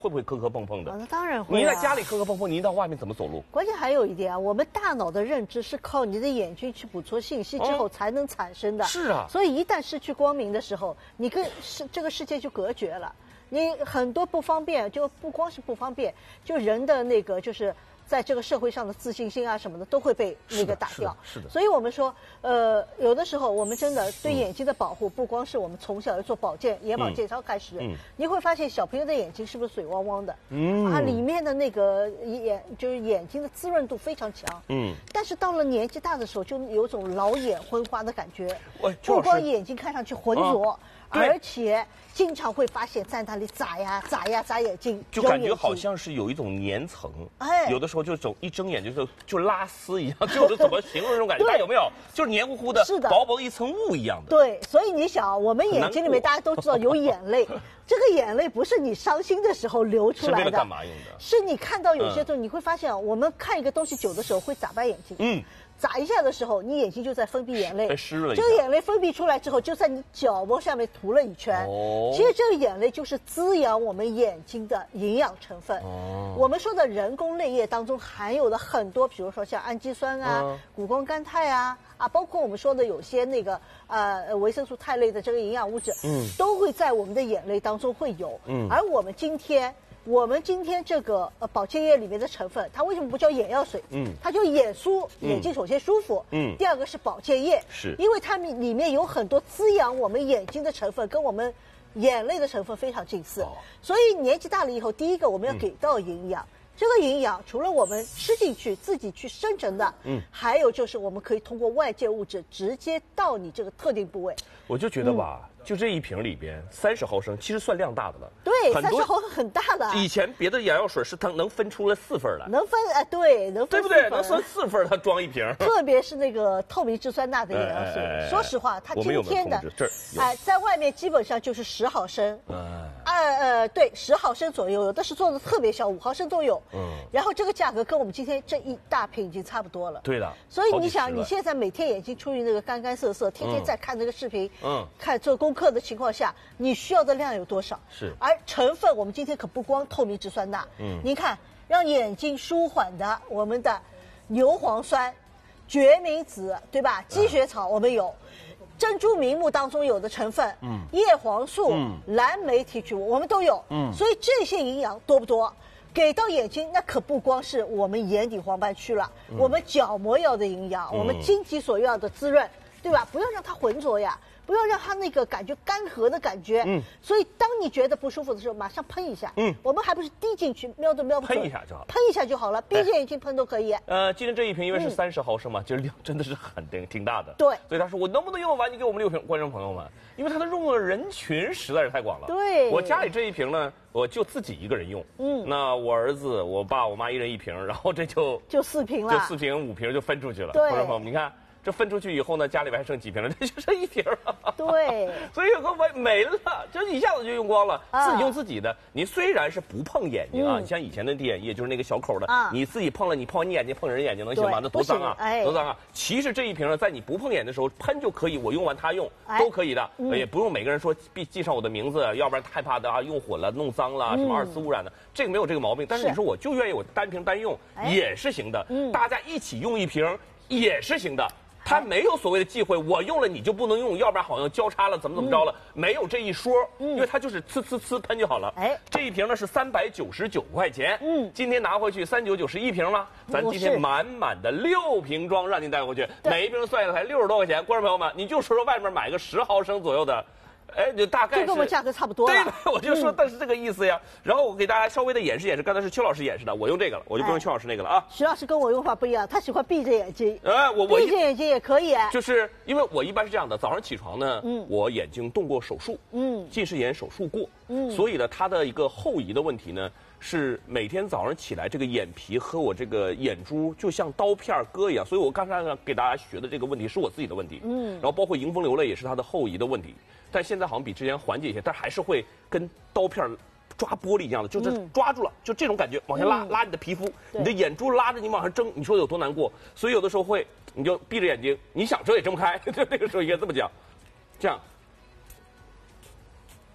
会不会磕磕碰碰的？ 那当然会。 您在家里磕磕碰碰，您到外面怎么走路？ 关键还有一点啊，我们大脑的认知是靠你的眼睛去捕捉信息之后才能产生的。 是啊。 所以一旦失去光明的时候，你跟这个世界就隔绝了。你很多不方便，就不光是不方便，就人的那个就是在这个社会上的自信心啊什么的都会被那个打掉。 是的。 所以我们说，有的时候我们真的对眼睛的保护，不光是我们从小要做保健、眼保健操开始，你会发现小朋友的眼睛是不是水汪汪的？里面的那个就是眼睛的滋润度非常强。但是到了年纪大的时候，就有种老眼昏花的感觉，不光眼睛看上去浑浊。而且经常会发现在那里眨眼睛， 就感觉好像是有一种粘层，有的时候就一睁眼就拉丝一样，就是怎么形容这种感觉？大家有没有？就是黏糊糊的， 是的， 薄薄一层雾一样的。 对，所以你想，我们眼睛里面大家都知道有眼泪，这个眼泪不是你伤心的时候流出来的， 是为了干嘛用的？ 是你看到有些时候你会发现，我们看一个东西久的时候会眨巴眼睛。眨一下的时候，你眼睛就在分泌眼泪， 湿了。 这个眼泪分泌出来之后，就在你角膜下面涂了一圈。其实这个眼泪就是滋养我们眼睛的营养成分。我们说的人工泪液当中含有的很多，比如说像氨基酸啊、谷胱甘肽啊，包括我们说的有些那个维生素肽类的这个营养物质，都会在我们的眼泪当中会有。而我们今天这个保健液里面的成分，它为什么不叫眼药水？它就眼舒，眼睛首先舒服。第二个是保健液， 是因为它们里面有很多滋养我们眼睛的成分，跟我们眼泪的成分非常近似。所以年纪大了以后，第一个我们要给到营养。这个营养除了我们吃进去自己去生成的，还有就是我们可以通过外界物质直接到你这个特定部位。 我就觉得吧，就这一瓶里边30毫升，其实算量大的了。 对，30毫升很大的。 以前别的眼药水是它能分出来4份来， 能分对，能分对不对？能分4份，它装一瓶。 特别是那个透明质酸钠的眼药水，说实话，它今天的在外面基本上就是10毫升，对，10毫升左右，有的是做的特别小，5毫升都有。然后这个价格跟我们今天这一大瓶已经差不多了。 对的。 所以你想，你现在每天眼睛出于那个干干涩涩，天天在看那个视频，看做功课的情况下，你需要的量有多少？ 是。 而成分，我们今天可不光透明质酸钠，您看，让眼睛舒缓的我们的牛磺酸、决明子，对吧？积雪草我们有。珍珠明目当中有的成分，叶黄素、蓝莓提取物我们都有，所以这些营养多不多？给到眼睛，那可不光是我们眼底黄斑区了，我们角膜要的营养，我们晶体所要的滋润，对吧？不要让它浑浊呀，不要让它那个感觉干涸的感觉。所以当你觉得不舒服的时候，马上喷一下。我们还不是滴进去，瞄都瞄不准， 喷一下就好， 喷一下就好了，闭着眼睛喷都可以。 今天这一瓶因为是30毫升嘛，其实量真的是挺大的。 对， 所以他说我能不能用完？你给我们6瓶观众朋友们，因为它的用的人群实在是太广了。 对， 我家里这一瓶呢，我就自己一个人用。那我儿子、我爸、我妈1人1瓶，然后这就 4瓶了， 就4瓶5瓶就分出去了。 对， 观众朋友们，你看。这分出去以后呢，家里边还剩几瓶了？这就剩1瓶了。 对， 所以有个没了，就一下子就用光了。自己用自己的，你虽然是不碰眼睛啊，你像以前的滴眼液就是那个小口的，你自己碰了，你碰你眼睛碰人眼睛能行吗？那多脏啊，多脏啊！其实这一瓶呢，在你不碰眼的时候喷就可以，我用完它用都可以的，也不用每个人说记上我的名字，要不然害怕的啊用混了弄脏了，什么2次污染的，这个没有这个毛病。但是你说我就愿意我单瓶单用也是行的，大家一起用1瓶也是行的。它没有所谓的忌讳，我用了你就不能用，要不然好像交叉了，怎么着了，没有这一说，因为它就是呲喷就好了。这一瓶呢是399块钱，今天拿回去399一瓶了，咱今天满满的6瓶装让您带回去，每一瓶算下来才60多块钱。观众朋友们，你就说外面买个10毫升左右的。就大概是就跟我们价格差不多了。 对，我就说，但是这个意思呀。然后我给大家稍微的演示演示，刚才是邱老师演示的，我用这个了，我就不用邱老师那个了啊。 徐老师跟我用法不一样，他喜欢闭着眼睛。 我闭着眼睛也可以。 就是因为我一般是这样的，早上起床呢，我眼睛动过手术，近视眼手术过，所以呢，它的一个后移的问题呢。是每天早上起来，这个眼皮和我这个眼珠就像刀片割一样，所以我刚才给大家学的这个问题是我自己的问题，然后包括迎风流泪也是它的后移的问题，但现在好像比之前缓解一些，但还是会跟刀片抓玻璃一样的，就是抓住了，就这种感觉往下拉你的皮肤，你的眼珠拉着你往上睁，你说有多难过？所以有的时候你就闭着眼睛，你想睁也睁不开，就那个时候应该这么讲，这样。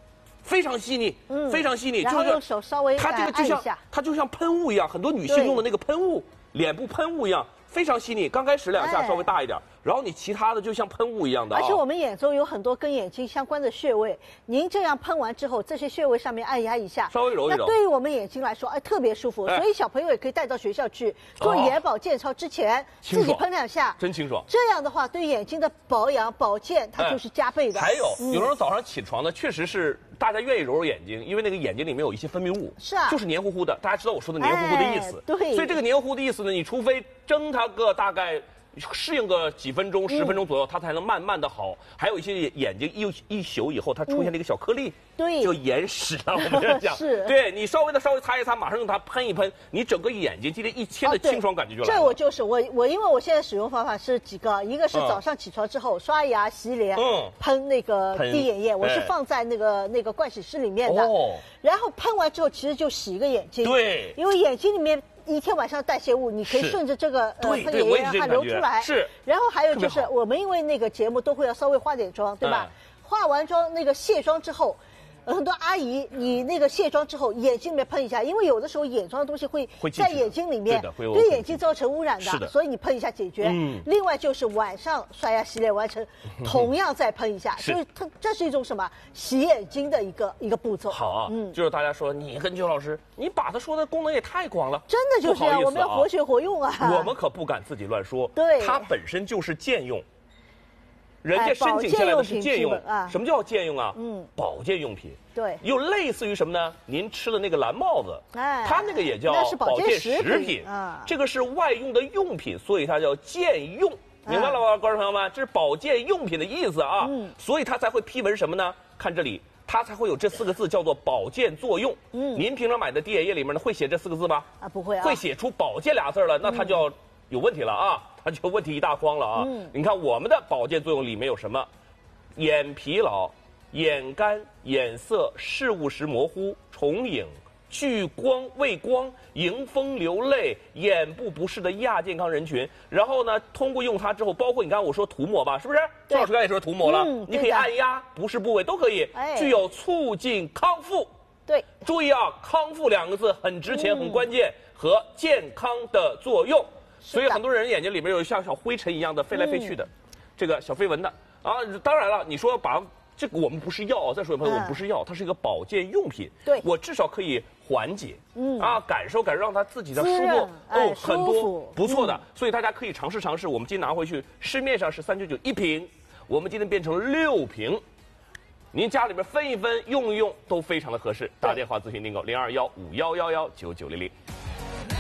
非常细腻，非常细腻。 然后用手稍微它这个就像喷雾一样，很多女性用的那个喷雾，脸部喷雾一样，非常细腻。刚开始2下稍微大一点，然后你其他的就像喷雾一样的。 而且我们眼中有很多跟眼睛相关的穴位，您这样喷完之后，这些穴位上面按压一下， 稍微揉一揉， 那对于我们眼睛来说，特别舒服。所以小朋友也可以带到学校去做眼保健操之前，自己喷2下， 真清爽。 这样的话，对眼睛的保养保健它就是加倍的。 还有时候早上起床呢，确实是大家愿意揉揉眼睛，因为那个眼睛里面有一些分泌物， 是啊， 就是黏糊糊的。大家知道我说的黏糊糊的意思， 对。 所以这个黏糊的意思呢，你除非蒸它个大概适应个几分钟、10分钟左右，它才能慢慢的好。还有一些眼睛一宿以后，它出现了一个小颗粒， 对， 就眼屎了。我们这样讲， 是， 对你稍微擦一擦，马上用它喷一喷，你整个眼睛今天1天的清爽感觉就来了。 这我就是我，因为我现在使用方法是几个，一个是早上起床之后刷牙洗脸，喷那个滴眼液，我是放在那个盥洗室里面的，然后喷完之后其实就洗一个眼睛， 对， 因为眼睛里面一天晚上代谢物，你可以顺着这个喷眼液让它流出来。 是。 然后还有就是我们因为那个节目都会要稍微化点妆，对吧？化完妆那个卸妆之后。很多阿姨，你那个卸妆之后，眼睛里面喷一下，因为有的时候眼妆的东西会在眼睛里面，对眼睛造成污染的，所以你喷一下解决。另外就是晚上刷牙洗脸完成，同样再喷一下，所以这是一种什么洗眼睛的一个步骤。 好啊，就是大家说你跟邱老师，你把他说的功能也太广了， 真的就是我们要活学活用啊。 我们可不敢自己乱说， 对， 它本身就是健用。人家申请下来的是健用，什么叫健用啊？保健用品。 对， 又类似于什么呢？您吃的那个蓝帽子，它那个也叫保健食品啊。 这个是外用的用品，所以它叫健用，明白了吗，观众朋友们？这是保健用品的意思啊。所以它才会批文什么呢？看这里，它才会有这4个字，叫做保健作用。您平常买的滴眼液里面呢，会写这4个字吗？ 不会啊。 会写出保健俩字了，那它就要有问题了啊。它就问题一大筐了啊！你看我们的保健作用里面有什么？眼疲劳、眼干、眼涩、视物时模糊、重影、聚光、畏光、迎风流泪、眼部不适的亚健康人群。然后呢，通过用它之后，包括你刚才我说涂抹吧，是不是？周老师刚才也说涂抹了，你可以按压不适部位都可以，具有促进康复。 对， 注意啊，康复2个字很值钱、很关键，和健康的作用。所以很多人眼睛里面有像小灰尘一样的飞来飞去的，这个小飞蚊的啊。当然了，你说把这个我们不是药，再说一遍，我们不是药，它是一个保健用品。 对， 我至少可以缓解，感受让它自己的舒服，很多不错的。所以大家可以尝试。我们今天拿回去，市面上是3991瓶，我们今天变成6瓶。您家里边分一分，用一用都非常的合适。打电话咨询订购021511199900。